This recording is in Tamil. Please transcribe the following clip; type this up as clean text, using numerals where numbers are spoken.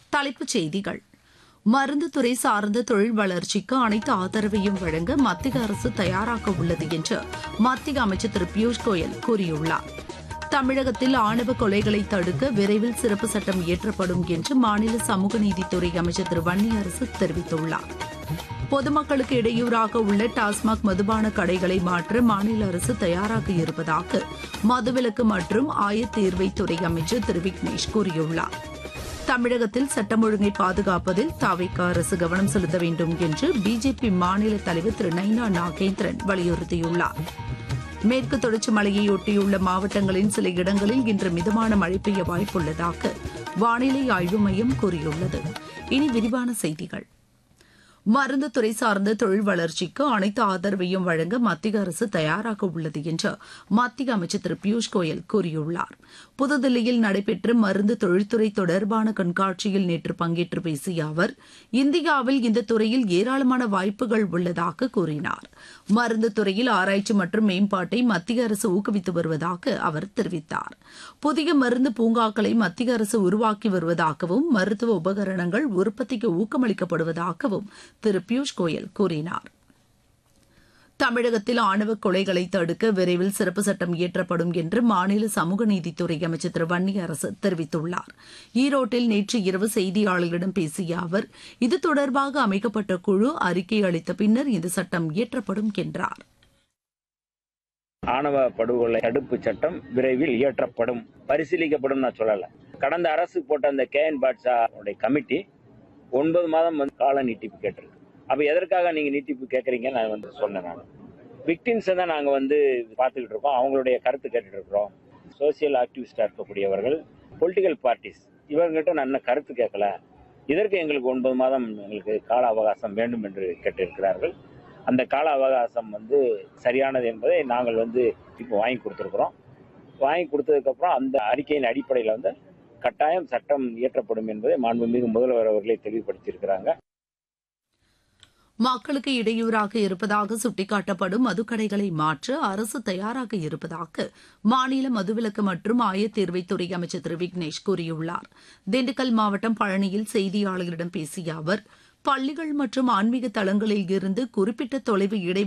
தலைப்புச் செய்திகள். மருந்து துறை சார்ந்த தொழில் வளர்ச்சிக்கு அனைத்து ஆதரவையும் வழங்க மத்திய அரசு தயாராக உள்ளது என்று மத்திய அமைச்சர் திரு பியூஷ் கோயல் கூறியுள்ளார். தமிழகத்தில் ஆணவ கொலைகளை தடுக்க விரைவில் சிறப்பு சட்டம் இயற்றப்படும் என்று மாநில சமூக நீதித்துறை அமைச்சர் திரு வன்னியரசு தெரிவித்துள்ளார். பொதுமக்களுக்கு இடையூறாக உள்ள டாஸ்மாக் மதுபான கடைகளை மாற்ற மாநில அரசு தயாராக இருப்பதாக மதுவிலக்கு மற்றும் ஆயத்தீர்வைத்துறை அமைச்சர் திரு விக்னேஷ் கூறியுள்ளார். தமிழகத்தில் சட்டம் ஒழுங்கை பாதுகாப்பதில் தாவேகா அரசு கவனம் செலுத்த வேண்டும் என்று பிஜேபி மாநில தலைவர் திரு நைனா நாகேந்திரன் வலியுறுத்தியுள்ளார். மேற்கு தொடர்ச்சி மலையையொட்டியுள்ள மாவட்டங்களின் சில இடங்களில் இன்று மிதமான மழை பெய்ய வாய்ப்புள்ளதாக வானிலை ஆய்வு மையம் கூறியுள்ளது. இனி விரிவான செய்திகள். மருந்து துறை சார்ந்த தொழில் வளர்ச்சிக்கு அனைத்து ஆதரவையும் வழங்க மத்திய அரசு தயாராக உள்ளது என்று மத்திய அமைச்சர் திரு பியூஷ் கோயல் கூறியுள்ளார். புதுதில்லியில் நடைபெற்ற மருந்து தொழில்துறை தொடர்பான கண்காட்சியில் நேற்று பங்கேற்று பேசிய அவர், இந்தியாவில் இந்த துறையில் ஏராளமான வாய்ப்புகள் உள்ளதாக கூறினார். மருந்து துறையில் ஆராய்ச்சி மற்றும் மேம்பாட்டை மத்திய அரசு ஊக்குவித்து வருவதாக அவர் தெரிவித்தார். புதிய மருந்து பூங்காக்களை மத்திய அரசு உருவாக்கி வருவதாகவும் மருத்துவ உபகரணங்கள் உற்பத்திக்கு ஊக்கமளிக்கப்படுவதாகவும் திரு பியூஷ் கோயல் கூறினார். தமிழகத்தில் ஆணவ கொலைகளை தடுக்க விரைவில் சிறப்பு சட்டம் இயற்றப்படும் என்று மாநில சமூக நீதித்துறை அமைச்சர் திரு வன்னியரசு தெரிவித்துள்ளார். ஈரோட்டில் நேற்று இரவு செய்தியாளர்களிடம் பேசிய அவர், இது தொடர்பாக அமைக்கப்பட்ட குழு அறிக்கை அளித்த பின்னர் இந்த சட்டம் இயற்றப்படும் என்றார். ஆணவ படுகொலை தடுப்பு சட்டம் விரைவில் இயற்றப்படும், பரிசீலிக்கப்படும். நான் சொல்லல, கடந்த அரசு போட்ட அந்த KN பாட்ஷா கமிட்டி 9 மாதம் கால நீட்டிப்பு கேட்டிருக்கு. அப்ப எதற்காக நீங்க நீட்டிப்பு கேட்கறீங்க? நான் சொன்னேன். நான் விக்டிம்ஸை தான் நாங்க பார்த்துக்கிட்டு இருக்கோம், அவங்களுடைய கருத்து கேட்டுட்டு இருக்கிறோம். சோசியல் ஆக்டிவிஸ்டா இருக்கக்கூடியவர்கள், பொலிட்டிக்கல் பார்ட்டிஸ், இவர்கிட்ட நான் கருத்து கேட்கல. இதற்கு எங்களுக்கு 9 மாதம் எங்களுக்கு கால அவகாசம் வேண்டும் என்று கேட்டிருக்கிறார்கள். அந்த கால அவகாசம் சரியானது என்பதை நாங்கள் இப்போ வாங்கி கொடுத்துருக்கிறோம். வாங்கி கொடுத்ததுக்கு அப்புறம் அந்த அறிக்கையின் அடிப்படையில் கட்டாயம் சட்டம் இயற்றப்படும் என்பதை மாண்புமிகு முதல்வர் அவர்களே தெளிவுபடுத்தியிருக்கிறாங்க. மக்களுக்கு இடையூறாக இருப்பதாக சுட்டிக்காட்டப்படும் மதுக்கடைகளை மாற்ற அரசு தயாராக இருப்பதாக மாநில மதுவிலக்கு மற்றும் ஆயத்தீர்வைத்துறை அமைச்சர் திரு விக்னேஷ் கூறியுள்ளார். திண்டுக்கல் மாவட்டம் பழனியில் செய்தியாளர்களிடம் பேசிய அவர், பள்ளிகள் மற்றும் ஆன்மீக தலங்களில் இருந்து குறிப்பிட்ட தொலைவு